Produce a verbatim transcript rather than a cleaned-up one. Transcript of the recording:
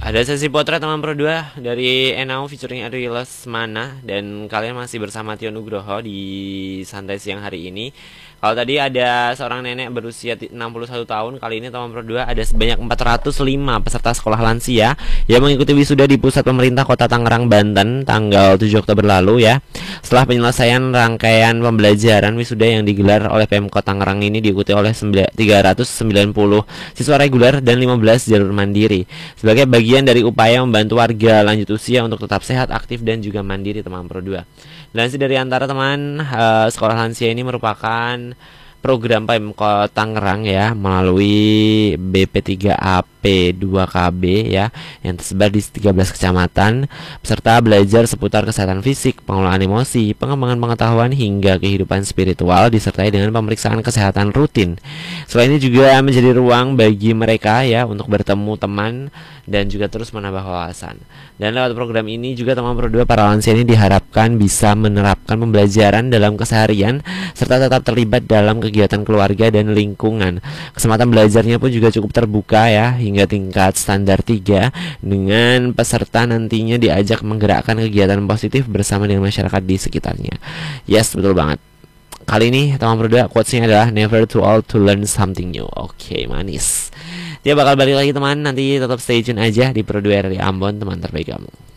Ada sesi potret teman Pro dua dari Enau featuring Ari Lesmana. Dan kalian masih bersama Tio Nugroho di santai siang hari ini. Kalau tadi ada seorang nenek berusia enam puluh satu tahun, kali ini teman Pro dua ada sebanyak empat ratus lima peserta sekolah lansia yang mengikuti wisuda di pusat pemerintah kota Tangerang, Banten tanggal tujuh Oktober lalu ya. Setelah penyelesaian rangkaian pembelajaran wisuda yang digelar oleh Pemkot Tangerang ini diikuti oleh tiga ratus sembilan puluh siswa reguler dan lima belas jalur mandiri sebagai bagian dari upaya membantu warga lanjut usia untuk tetap sehat, aktif dan juga mandiri teman Pro dua. Lansir dari antara teman uh, sekolah lansia ini merupakan program Pemkot Tangerang ya melalui B P tiga A P dua K B ya yang tersebar di tiga belas kecamatan. Peserta belajar seputar kesehatan fisik, pengelolaan emosi, pengembangan pengetahuan hingga kehidupan spiritual disertai dengan pemeriksaan kesehatan rutin. Selain ini juga menjadi ruang bagi mereka ya untuk bertemu teman dan juga terus menambah wawasan. Dan lewat program ini juga teman Pro dua para lansia ini diharapkan bisa menerapkan pembelajaran dalam keseharian serta tetap terlibat dalam kegiatan keluarga dan lingkungan. Kesempatan belajarnya pun juga cukup terbuka ya hingga tingkat standar tiga dengan peserta nantinya diajak menggerakkan kegiatan positif bersama dengan masyarakat di sekitarnya. Yes, betul banget. Kali ini teman Pro dua quotesnya adalah never too old to learn something new. Oke, okay, manis. Dia bakal balik lagi teman, nanti tetap stay tune aja di Pro dua R I Ambon, teman terbaik kamu.